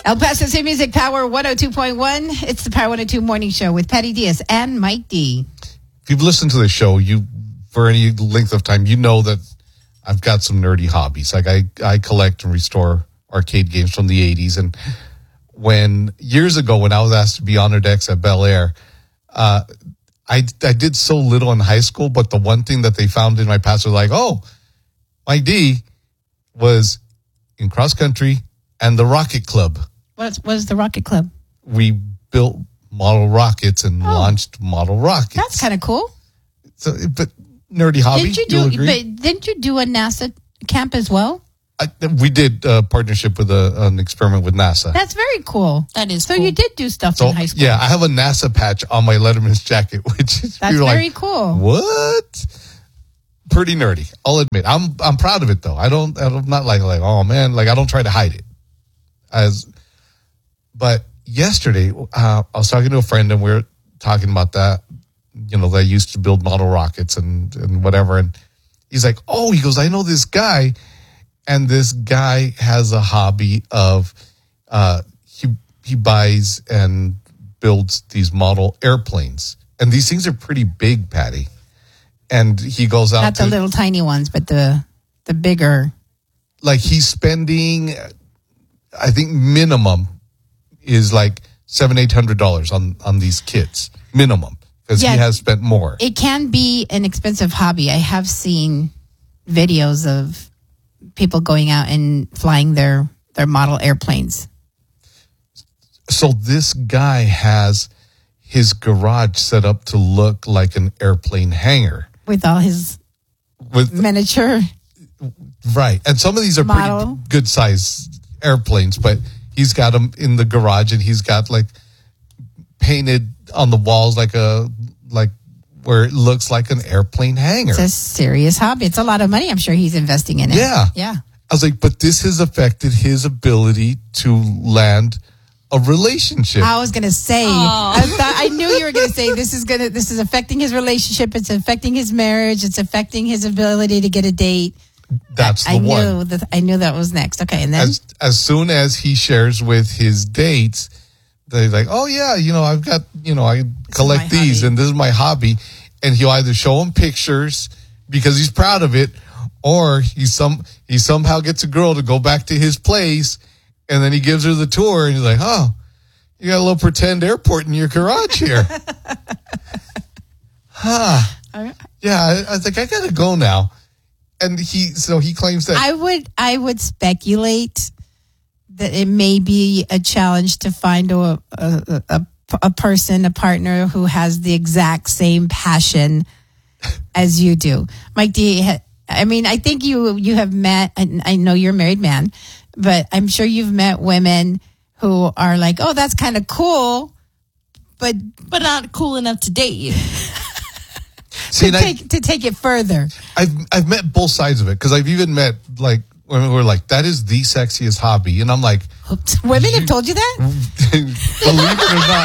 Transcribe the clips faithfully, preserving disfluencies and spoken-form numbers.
El Paso City Music Power one oh two point one. It's the Power one oh two Morning Show with Patty Diaz and Mike D. If you've listened to the show, you for any length of time, you know that I've got some nerdy hobbies. Like I, I collect and restore arcade games from the eighties. And when years ago, when I was asked to be honor decks at Bel Air, uh, I, I did so little in high school, but the one thing that they found in my past was like, oh, Mike D was in cross country and the Rocket Club. What was the Rocket Club? We built model rockets and oh. launched model rockets. That's kind of cool. So, but nerdy hobby. Didn't you do? But didn't you do a NASA camp as well? I, we did a partnership with a, an experiment with NASA. That's very cool. That is. So cool. you did do stuff so, in high school. Yeah, I have a NASA patch on my Letterman's jacket, which is that's very like, cool. What? Pretty nerdy. I'll admit. I'm I'm proud of it though. I don't. I'm not like like oh man. Like I don't try to hide it. As, but yesterday uh, I was talking to a friend and we were talking about that. You know, they used to build model rockets and and whatever. And he's like, oh, he goes, I know this guy, and this guy has a hobby of uh, he he buys and builds these model airplanes, and these things are pretty big, Patty. And he goes out not to, the little tiny ones, but the the bigger. Like he's spending, I think minimum is like seven eight hundred dollars on on these kits minimum because yeah, he has spent more. It can be an expensive hobby. I have seen videos of people going out and flying their their model airplanes. So this guy has his garage set up to look like an airplane hangar with all his with miniature. Right. And some of these are model. pretty good size airplanes, but he's got them in the garage and he's got like painted on the walls like a, like where it looks like an airplane hangar. It's a serious hobby. It's a lot of money. I'm sure he's investing in it. Yeah. Yeah. I was like, but this has affected his ability to land a relationship. I was gonna say, I, thought, I knew you were gonna say this is gonna, this is affecting his relationship. It's affecting his marriage. It's affecting his ability to get a date. That's the I, I one. Knew that, I knew that was next. Okay, and then as as soon as he shares with his dates, they're like, "Oh yeah, you know, I've got, you know, I collect these, hobby. and this is my hobby." And he'll either show them pictures because he's proud of it, or he some he somehow gets a girl to go back to his place, and then he gives her the tour, and he's like, "Oh, you got a little pretend airport in your garage here." Huh? Yeah, I, I was like, I gotta go now. And he, so he claims that I would, I would speculate that it may be a challenge to find a a, a, a person, a partner who has the exact same passion as you do. Mike D, I mean, I think you you have met. I, I know you're a married man, but I'm sure you've met women who are like, "Oh, that's kind of cool," but but not cool enough to date you. See, to, take, I, to take it further. I've I've met both sides of it because I've even met like women who are like, that is the sexiest hobby, and I'm like, women have told you that? Believe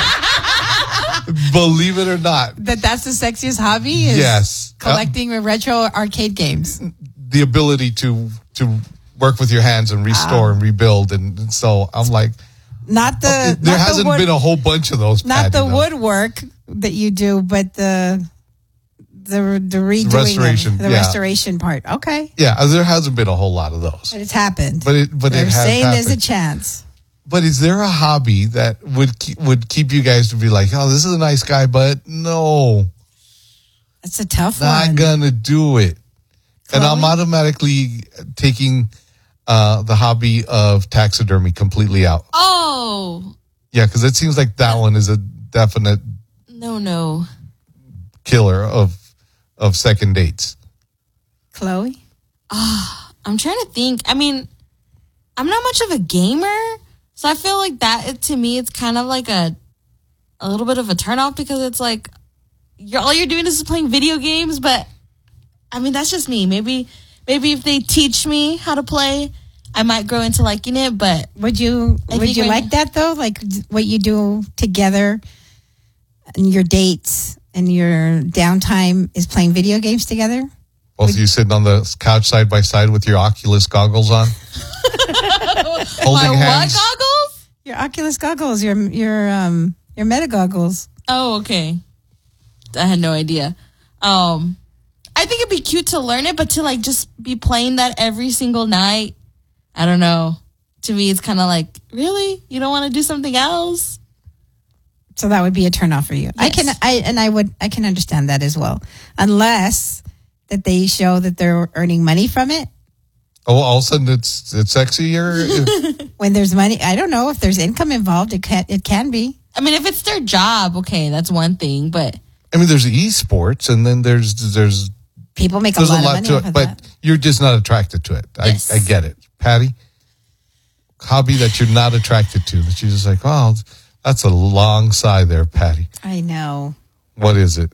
it or not, believe it or not, that that's the sexiest hobby. Is yes, collecting uh, retro arcade games. The ability to to work with your hands and restore uh, and rebuild, and, and so I'm like, not the oh, there not hasn't the wood, been a whole bunch of those. Not Patty, the though. woodwork that you do, but the. The the redoing restoration, them, the yeah. restoration part. Okay. Yeah, there hasn't been a whole lot of those. But it's happened. But it but They're it has saying happened. there's a chance. But is there a hobby that would keep, would keep you guys to be like, oh, this is a nice guy, but no, it's a tough not one. Not gonna do it. Chloe? And I'm automatically taking uh, the hobby of taxidermy completely out. Oh. Yeah, because it seems like that one is a definite no no killer of. Of second dates. Chloe? Oh, I'm trying to think. I mean, I'm not much of a gamer, so I feel like that, to me, it's kind of like a a little bit of a turnoff because it's like, you're all you're doing is playing video games, but, I mean, that's just me. Maybe maybe if they teach me how to play, I might grow into liking it, but... Would you I Would you like that, though? Like, what you do together and your dates... And your downtime is playing video games together? Both of you sitting on the couch side by side with your Oculus goggles on? Holding My hands. what goggles? Your Oculus goggles, your your um your Meta goggles. Oh, okay. I had no idea. Um, I think it'd be cute to learn it, but to like just be playing that every single night, I don't know. To me, it's kind of like, really? You don't want to do something else? So that would be a turnoff for you. Yes. I can, I and I would, I can understand that as well, unless that they show that they're earning money from it. Oh, all of a sudden it's it's sexy or When there's money, I don't know if there's income involved. It can, it can be. I mean, if it's their job, okay, that's one thing. But I mean, there's esports, and then there's there's People make a there's lot, a lot of money to off it, of but that. you're just not attracted to it. Yes. I, I get it, Patty. Hobby that you're not attracted to, that you're just like, oh, that's a long sigh there, Patty. I know. What is it?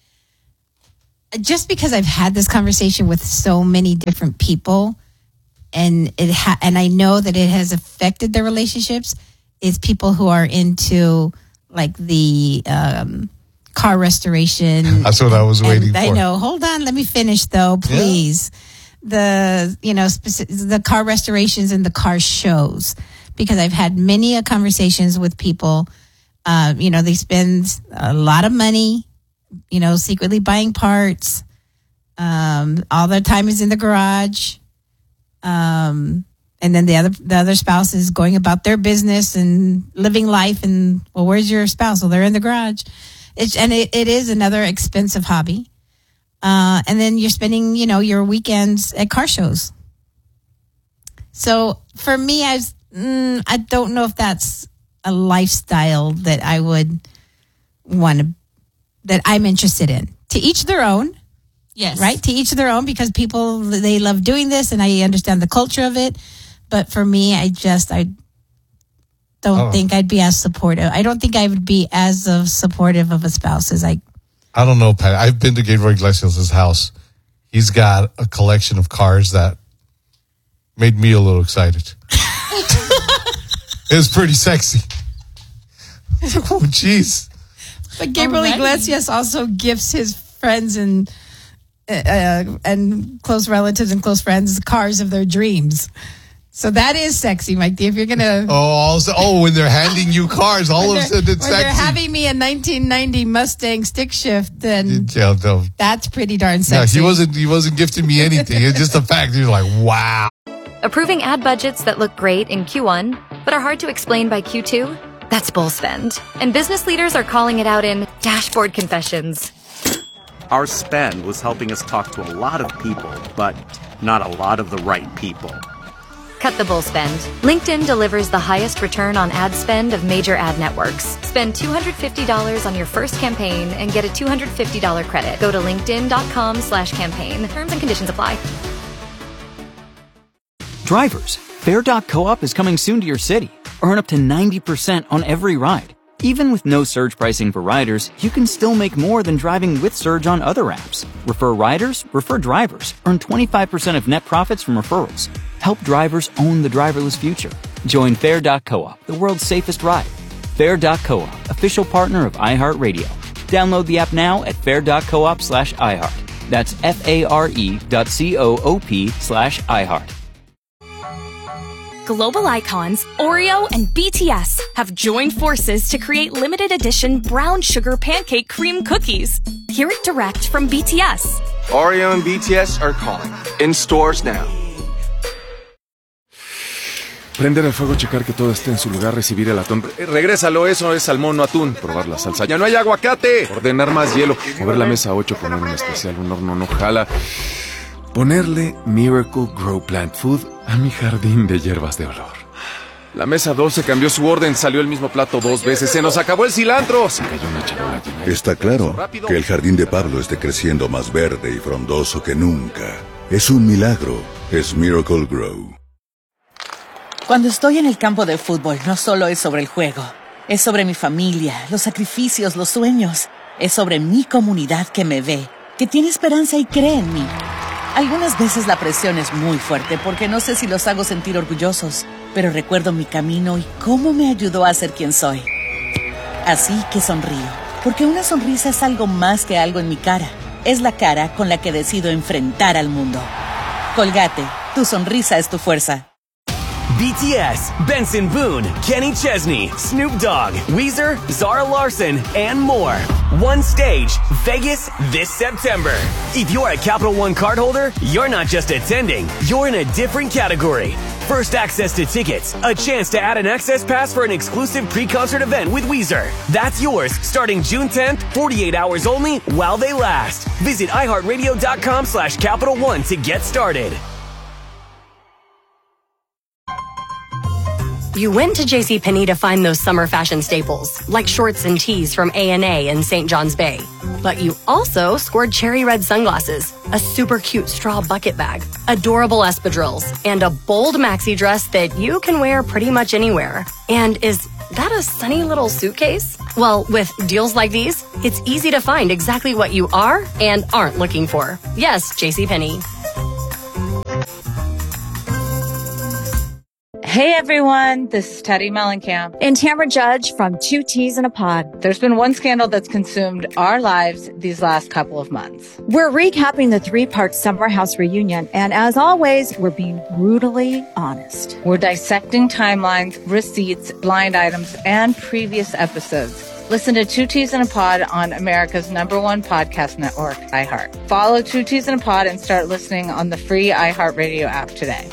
Just because I've had this conversation with so many different people, and it ha- and I know that it has affected their relationships, is people who are into like the um, car restoration. That's what I was and waiting I for. know. Hold on, let me finish though, please. The you know specific, the car restorations and the car shows, because I've had many a conversations with people. Uh, you know, they spend a lot of money, you know, secretly buying parts. Um, all their time is in the garage. Um, and then the other the other spouse is going about their business and living life. And well, where's your spouse? Well, they're in the garage. It's and it, it is another expensive hobby. Uh, and then you're spending, you know, your weekends at car shows. So for me, I was, mm, I don't know if that's a lifestyle that I would want to, that I'm interested in. To each their own, yes, right? To each their own, because people, they love doing this and I understand the culture of it. But for me, I just, I don't Oh. think I'd be as supportive. I don't think I would be as of supportive of a spouse as I. I don't know, Patty. I've been to Gabriel Iglesias' house. He's got a collection of cars that made me a little excited. It was pretty sexy. Oh, jeez. But Gabriel Alrighty. Iglesias also gifts his friends and uh, and close relatives and close friends cars of their dreams. So that is sexy, Mike D. If you're gonna, Oh, also, oh, when they're handing you cars, all when of a they're, sudden it's when they're sexy. having me a nineteen ninety Mustang stick shift, then Yeah, no, that's pretty darn no, sexy. he wasn't. He wasn't gifting me anything. It's just a fact. You're like, wow. Approving ad budgets that look great in Q one, but are hard to explain by Q two? That's bull spend. And business leaders are calling it out in Dashboard Confessions. Our spend was helping us talk to a lot of people, but not a lot of the right people. Cut the bull spend. LinkedIn delivers the highest return on ad spend of major ad networks. Spend two hundred fifty dollars on your first campaign and get a two hundred fifty dollars credit. Go to linkedin.com slash campaign. Terms and conditions apply. Drivers, Fare dot coop is coming soon to your city. Earn up to ninety percent on every ride. Even with no surge pricing for riders, you can still make more than driving with Surge on other apps. Refer riders, refer drivers. Earn twenty-five percent of net profits from referrals. Help drivers own the driverless future. Join Fare dot coop, the world's safest ride. Fare dot coop, official partner of iHeartRadio. Download the app now at fare.coop slash iHeart. That's F-A-R-E dot C-O-O-P slash iHeart. Global icons Oreo and B T S have joined forces to create limited edition brown sugar pancake cream cookies. Hear it direct from B T S. Oreo and B T S are calling. In stores now. Prender el fuego, checar que todo esté en su lugar, recibir el atún. Eh, regrésalo, eso es salmón, no atún. Probar la salsa. ¡Ya no hay aguacate! Ordenar más hielo. Mover la mesa ocho, poner un especial, un horno no jala. Ponerle Miracle Grow Plant Food a mi jardín de hierbas de olor. La mesa doce cambió su orden, salió el mismo plato dos veces. ¡Se nos acabó el cilantro! Se cayó una charola llena de- Está claro que el jardín de Pablo esté creciendo más verde y frondoso que nunca. Es un milagro. Es Miracle Grow. Cuando estoy en el campo de fútbol, no solo es sobre el juego. Es sobre mi familia, los sacrificios, los sueños. Es sobre mi comunidad que me ve, que tiene esperanza y cree en mí. Algunas veces la presión es muy fuerte porque no sé si los hago sentir orgullosos, pero recuerdo mi camino y cómo me ayudó a ser quien soy. Así que sonrío, porque una sonrisa es algo más que algo en mi cara. Es la cara con la que decido enfrentar al mundo. Colgate, tu sonrisa es tu fuerza. B T S, Benson Boone, Kenny Chesney, Snoop Dogg, Weezer, Zara Larson, and more. One stage, Vegas this September. If you're a Capital One cardholder, you're not just attending, you're in a different category. First access to tickets, a chance to add an access pass for an exclusive pre-concert event with Weezer. That's yours starting June tenth, forty-eight hours only while they last. Visit iHeartRadio.com slash Capital One to get started. You went to JCPenney to find those summer fashion staples, like shorts and tees from A and A in Saint John's Bay. But you also scored cherry red sunglasses, a super cute straw bucket bag, adorable espadrilles, and a bold maxi dress that you can wear pretty much anywhere. And is that a sunny little suitcase? Well, with deals like these, it's easy to find exactly what you are and aren't looking for. Yes, JCPenney. Hey everyone, this is Teddy Mellencamp and Tamara Judge from Two Teas in a Pod. There's been one scandal that's consumed our lives these last couple of months. We're recapping the three-part Summer House reunion, and as always, we're being brutally honest. We're dissecting timelines, receipts, blind items, and previous episodes. Listen to Two Teas in a Pod on America's number one podcast network, iHeart. Follow Two Teas in a Pod and start listening on the free iHeartRadio app today.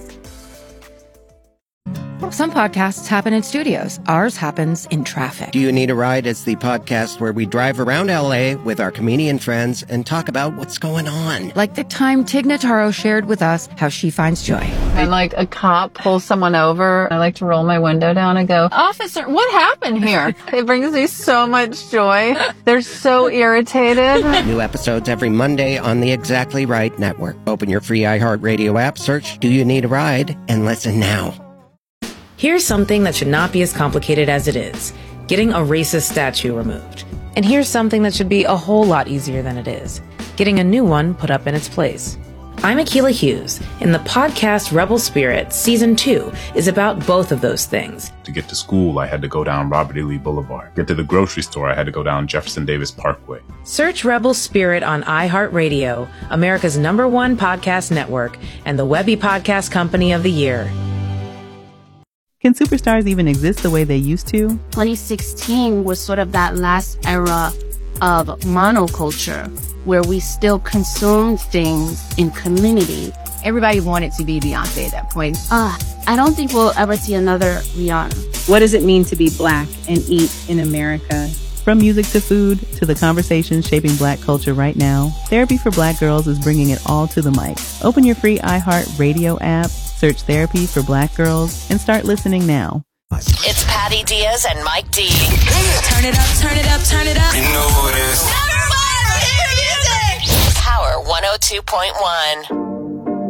Some podcasts happen in studios. Ours happens in traffic. Do You Need a Ride? It's the podcast where we drive around L A with our comedian friends and talk about what's going on. Like the time Tig Notaro shared with us how she finds joy. When like a cop pulls someone over, I like to roll my window down and go, "Officer, what happened here?" It brings me so much joy. They're so irritated. New episodes every Monday on the Exactly Right Network. Open your free iHeartRadio app, search Do You Need a Ride, and listen now. Here's something that should not be as complicated as it is. Getting a racist statue removed. And here's something that should be a whole lot easier than it is. Getting a new one put up in its place. I'm Akilah Hughes, and the podcast Rebel Spirit Season two is about both of those things. To get to school, I had to go down Robert E. Lee Boulevard. Get to the grocery store, I had to go down Jefferson Davis Parkway. Search Rebel Spirit on iHeartRadio, America's number one podcast network, and the Webby Podcast Company of the Year. Can superstars even exist the way they used to? twenty sixteen was sort of that last era of monoculture where we still consumed things in community. Everybody wanted to be Beyonce at that point. Uh, I don't think we'll ever see another Rihanna. What does it mean to be Black and eat in America? From music to food to the conversations shaping Black culture right now, Therapy for Black Girls is bringing it all to the mic. Open your free iHeartRadio app, search Therapy for Black Girls, and start listening now. It's Patty Diaz and Mike D. Turn it up, turn it up, turn it up. You know who it is. Number one, hit music. Power one oh two point one.